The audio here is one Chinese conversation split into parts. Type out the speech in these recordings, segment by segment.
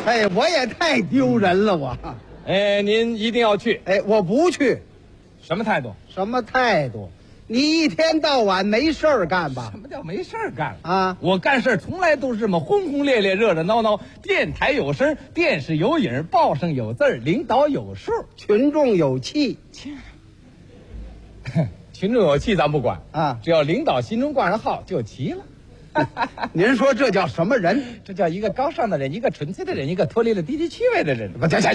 哎，我也太丢人了，我。 哎，您一定要去。 哎，我不去。 什么态度？ 什么态度？你一天到晚没事儿干吧？ 什么叫没事儿干啊？ 我干事从来都是这么轰轰烈烈、热热闹闹。电台有声，电视有影，报上有字儿，领导有数， 群众有气。 群众有气咱不管啊， 只要领导心中挂上号就齐了。 您说这叫什么人？ 这叫一个高尚的人，一个纯粹的人，一个脱离了低级趣味的人。 不，行。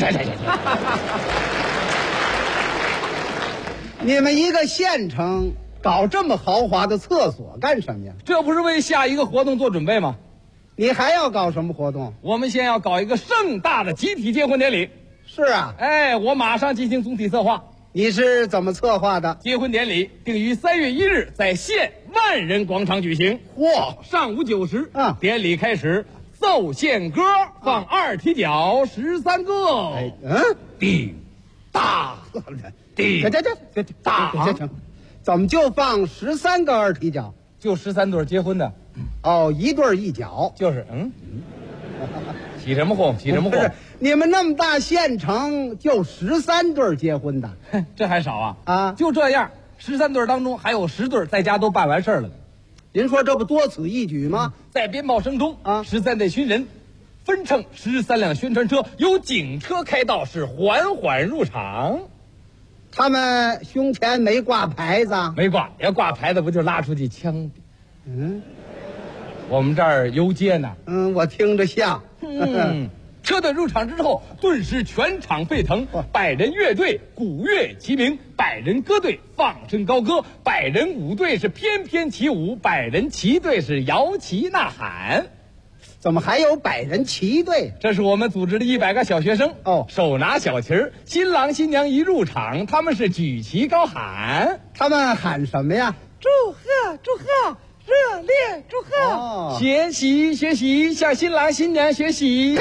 你们一个县城搞这么豪华的厕所干什么呀？ 这不是为下一个活动做准备吗？ 你还要搞什么活动？ 我们先要搞一个盛大的集体结婚典礼。 是啊， 哎，我马上进行总体策划。 你是怎么策划的？ 结婚典礼定于3月1日在县万人广场举行。 嚯， 上午9时，典礼开始，奏献歌，放二踢脚13个。 哎， 滴答滴答， 行，怎么就放13个二踢脚？ 就13对结婚的。 哦，一对一脚， 就是起什么哄？起什么哄？ 不是，你们那么大县城就13对结婚的， 这还少啊？ 啊， 就这样，13对当中还有10对在家都办完事儿了。 您说这不多此一举吗？ 在鞭炮声中 ，13 队军人分乘13辆宣传车，由警车开道，是缓缓入场。 他们胸前没挂牌子？ 没挂，要挂牌子不就拉出去枪毙？我们这儿游街呢。 我听着像。 车队入场之后，顿时全场沸腾，100人乐队鼓乐齐鸣，100人歌队放声高歌，100人舞队是翩翩起舞，100人旗队是摇旗呐喊。 怎么还有100人旗队？ 这是我们组织的100个小学生手拿小旗儿，新郎新娘一入场，他们是举旗高喊。 他们喊什么呀？ 祝贺祝贺，热烈祝贺！学习学习，向新郎新娘学习。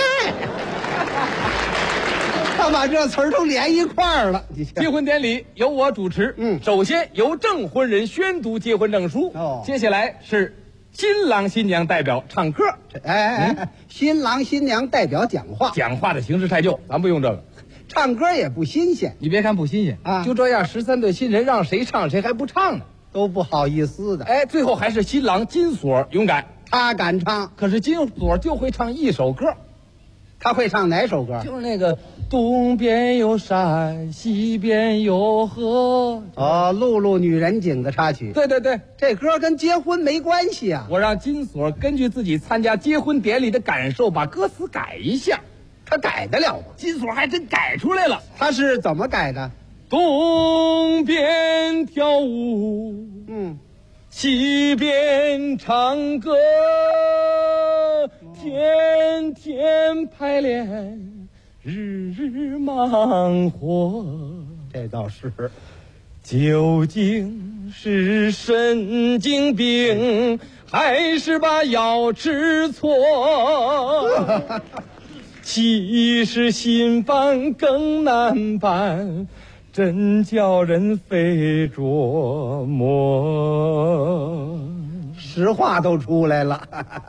他把这词儿都连一块儿了。 结婚典礼由我主持。首先由证婚人宣读结婚证书。接下来是新郎新娘代表唱歌。 新郎新娘代表讲话。 讲话的形式太旧，咱不用这个。 唱歌也不新鲜。 你别看不新鲜啊， 就这样13对新人让谁唱谁还不唱呢， 都不好意思的。 哎，最后还是新郎金锁勇敢， 他敢唱。 可是金锁就会唱一首歌。 他会唱哪首歌？ 就是那个东边有山，西边有河。 露露女人景的插曲。 对， 这歌跟结婚没关系啊。 我让金锁根据自己参加结婚典礼的感受，把歌词改一下。 他改得了吗？ 金锁还真改出来了。 他是怎么改的？ 东边跳舞，西边唱歌，天天排练，日日忙活。 这倒是。 究竟是神经病，还是把药吃错？其实心烦更难办，真叫人费琢磨。 实话都出来了。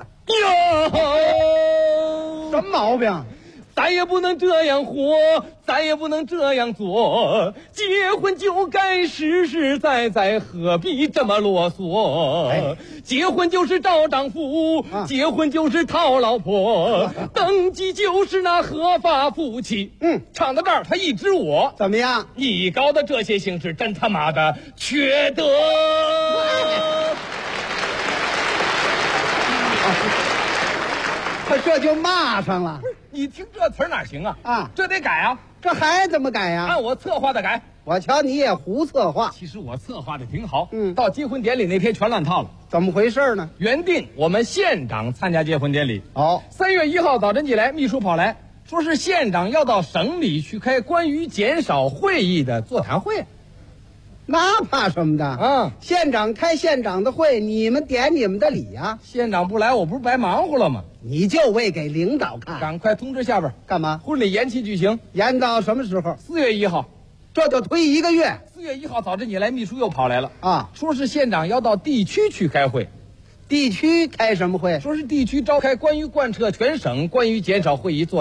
什么毛病？ 咱也不能这样活，咱也不能这样做。结婚就该实实在在，何必这么啰嗦？结婚就是找丈夫，结婚就是讨老婆，登记就是那合法夫妻。唱到这儿，他一指我， 怎么样？ 你搞的这些形式真他妈的缺德！ 他这就骂上了。 你听这词儿哪行啊？这得改啊！ 这还怎么改呀？ 按我策划的改。 我瞧你也胡策划。 其实我策划的挺好。到结婚典礼那天全乱套了。 怎么回事呢？ 原定我们县长参加结婚典礼。3月1号早晨起来，秘书跑来说是县长要到省里去开关于减少会议的座谈会。 那怕什么的？县长开县长的会，你们点你们的礼呀。 县长不来，我不是白忙活了吗？ 你就为给领导看。 赶快通知下边干嘛？ 婚礼延期举行， 延到什么时候 ？4月1号， 这就推1个月。 4月1号早晨起来，秘书又跑来了说是县长要到地区去开会。 地区开什么会？ 说是地区召开关于贯彻全省关于减少会议座